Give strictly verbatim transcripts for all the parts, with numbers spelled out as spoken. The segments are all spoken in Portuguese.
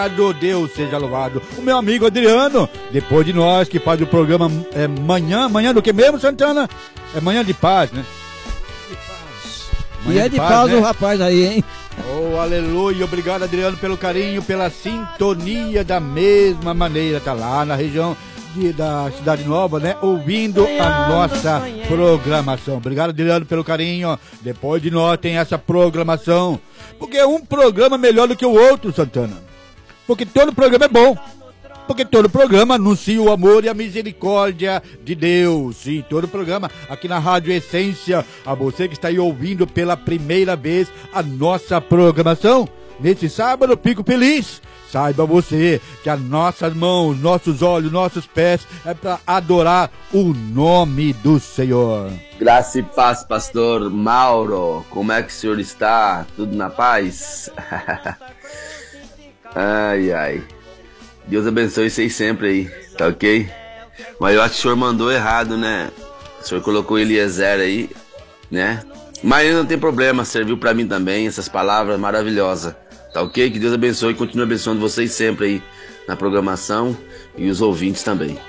obrigado, Deus seja louvado. O meu amigo Adriano, depois de nós, que faz o programa é, manhã, manhã do que mesmo, Santana? É manhã de paz, né? De paz. Manhã e é de de paz, paz, né? o rapaz aí, hein? Oh, aleluia, obrigado, Adriano, pelo carinho, pela sintonia da mesma maneira, tá lá na região de, da Cidade Nova, né, ouvindo a nossa programação. Obrigado, Adriano, pelo carinho. Depois de nós tem essa programação, porque é um programa melhor do que o outro, Santana, porque todo programa é bom. Porque todo programa anuncia o amor e a misericórdia de Deus. Sim, todo programa aqui na Rádio Essência. A você que está aí ouvindo pela primeira vez a nossa programação. Nesse sábado, fico feliz. Saiba você que as nossas mãos, nossos olhos, nossos pés é para adorar o nome do Senhor. Graça e paz, pastor Mauro. Como é que o senhor está? Tudo na paz? Ai, ai. Deus abençoe vocês sempre aí, tá ok? Mas eu acho que o senhor mandou errado, né? O senhor colocou Eliezer aí, né? Mas não tem problema, serviu pra mim também, essas palavras maravilhosas, tá ok? Que Deus abençoe e continue abençoando vocês sempre aí na programação e os ouvintes também.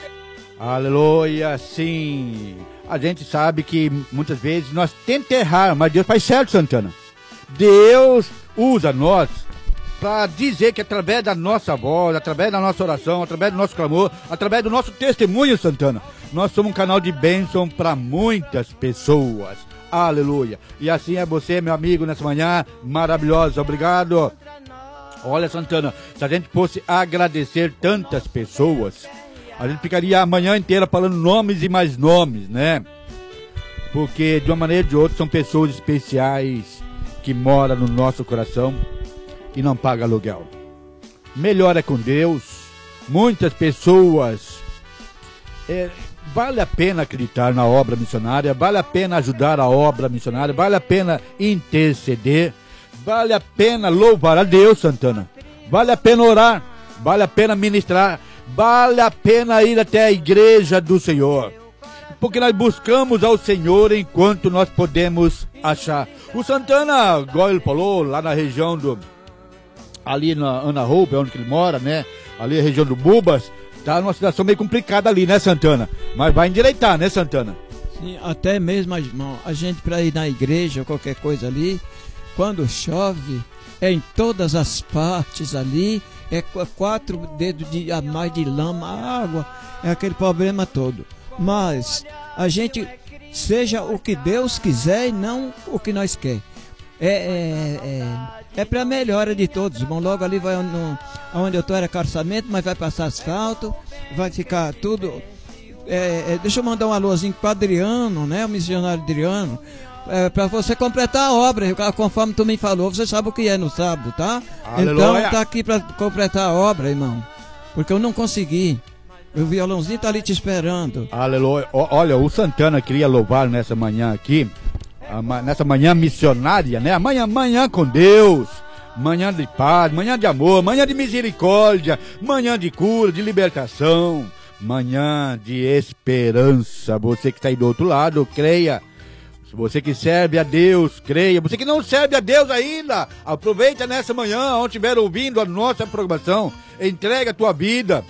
Aleluia, sim. A gente sabe que muitas vezes nós tentamos errar, mas Deus faz certo, Santana. Deus usa nós para dizer que através da nossa voz, através da nossa oração, através do nosso clamor, através do nosso testemunho, Santana, nós somos um canal de bênção para muitas pessoas. Aleluia. E assim é você, meu amigo, nessa manhã maravilhosa. Obrigado. Olha, Santana, se a gente fosse agradecer tantas pessoas, a gente ficaria a manhã inteira falando nomes e mais nomes, né? Porque de uma maneira ou de outra são pessoas especiais que moram no nosso coração e não paga aluguel. Melhor é com Deus. Muitas pessoas é, vale a pena acreditar na obra missionária, vale a pena ajudar a obra missionária, vale a pena interceder, vale a pena louvar a Deus, Santana, vale a pena orar, vale a pena ministrar, vale a pena ir até a igreja do Senhor, porque nós buscamos ao Senhor enquanto nós podemos achar. O Santana, igual ele falou, lá na região do ali na Ana Roupa, onde ele mora, né? Ali a região do Bubas, tá numa situação meio complicada ali, né, Santana? Mas vai endireitar, né, Santana? Sim, até mesmo, irmão, a gente para ir na igreja ou qualquer coisa ali, quando chove, é em todas as partes ali, é quatro dedos de, a mais de lama, água, é aquele problema todo. Mas a gente, seja o que Deus quiser e não o que nós quer. É, é, é, é para a melhora de todos, irmão. Logo ali vai no, onde eu estou era calçamento, mas vai passar asfalto, vai ficar tudo. É, é, deixa eu mandar um alôzinho para Adriano, né? O missionário Adriano, é, para você completar a obra, conforme tu me falou. Você sabe o que é no sábado, tá? Aleluia. Então tá aqui para completar a obra, irmão, porque eu não consegui. O violãozinho tá ali te esperando. Aleluia. O, olha, o Santana queria louvar nessa manhã aqui, nessa manhã missionária, né? Amanhã, manhã com Deus, manhã de paz, manhã de amor, manhã de misericórdia, manhã de cura, de libertação, manhã de esperança. Você que está aí do outro lado, creia. Você que serve a Deus, creia. Você que não serve a Deus ainda, aproveita nessa manhã, onde estiver ouvindo a nossa programação, entrega a tua vida.